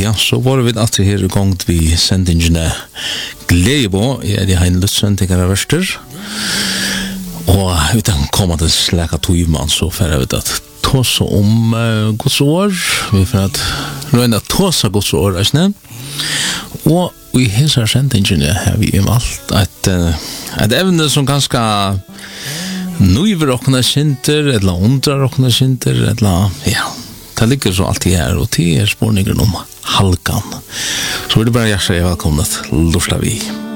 Ja, så var vi alltid her i gang vi sendingene glede på. Jeg er en løssendinger av verster. Og uten kommende slæka tøyman så får jeg at tåse om Guds år. Vi får at røyne tåse Guds år, og i hese sendingene har vi alt et evne som ganske nøyver åkne sinter, eller undrar åkne sinter, eller ja. Det ligger så alltid her, og det spørninger om halkan. Så vil det bare hjertelig velkommen til Lorslavi.